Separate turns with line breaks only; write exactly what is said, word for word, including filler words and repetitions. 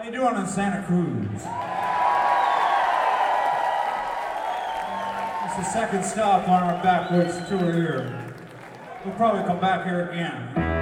you doing in Santa Cruz? It's the second stop on our backwards tour here. We'll probably come back here again.